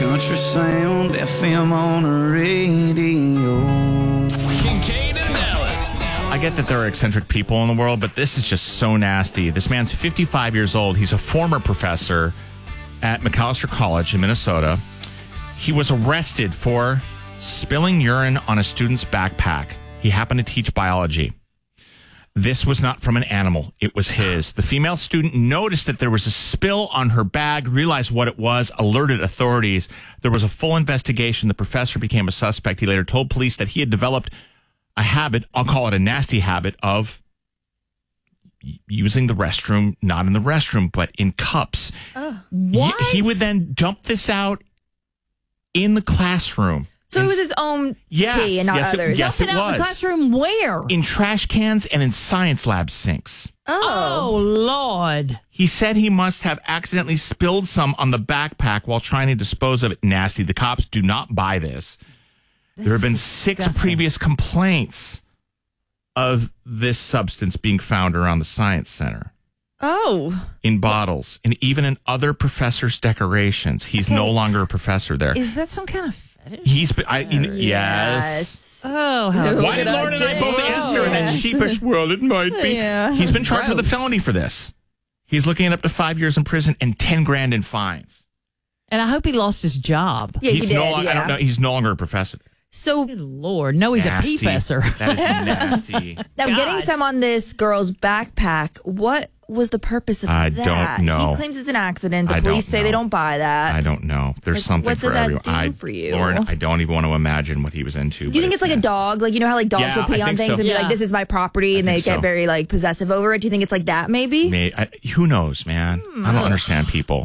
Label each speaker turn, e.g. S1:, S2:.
S1: country sound, FM on the radio.
S2: Kincaid and Dallas.
S3: I get that there are eccentric people in the world, but this is just so nasty. This man's 55 years old. He's a former professor at Macalester College in Minnesota. He was arrested for spilling urine on a student's backpack. He happened to teach biology. This was not from an animal. It was his. The female student noticed that there was a spill on her bag, realized what it was, alerted authorities. There was a full investigation. The professor became a suspect. He later told police that he had developed a habit, I'll call it a nasty habit, of using the restroom, not in the restroom, but in cups.
S4: What?
S3: He would then dump this out in the classroom.
S4: So it was his own pee and not others.
S3: Yes, it
S5: Dump it out in
S3: was.
S5: the classroom where?
S3: In trash cans and in science lab sinks.
S5: Oh, Lord.
S3: He said he must have accidentally spilled some on the backpack while trying to dispose of it. Nasty. The cops do not buy this. There have been 6 previous complaints of this substance being found around the science center.
S4: Oh.
S3: In bottles and even in other professors' decorations. He's no longer a professor there.
S5: Is that some kind of fetish?
S3: He's been, yes.
S5: Oh, how
S3: Why did Lauren and I both answer in that sheepish, well, it might be.
S4: Yeah.
S3: He's been charged with a felony for this. He's looking at up to 5 years in prison and $10,000 in fines.
S5: And I hope he lost his job.
S4: Yeah,
S3: He's
S4: he did,
S3: I don't know. He's no longer a professor.
S4: So
S5: Good Lord. No, he's
S3: Nasty.
S5: a professor.
S3: That is nasty.
S4: now getting
S5: God.
S4: some on this girl's backpack, what was the purpose of
S3: I
S4: that?
S3: don't know.
S4: He claims it's an accident. The
S3: I
S4: police
S3: don't
S4: say they
S3: know.
S4: don't buy that.
S3: I don't know. There's
S4: Like,
S3: something
S4: what
S3: for
S4: does that
S3: everyone.
S4: do for you?
S3: Lauren, I don't even want to imagine what he was into.
S4: Do you think it's like a dog? Like, you know how like dogs
S3: Yeah,
S4: will pee
S3: I
S4: on
S3: think
S4: things
S3: so.
S4: and be
S5: Yeah.
S4: like, this is my property, and they
S3: think
S4: get
S3: so.
S4: very like possessive over it? Do you think it's like that maybe?
S3: Who knows, man? I don't understand people.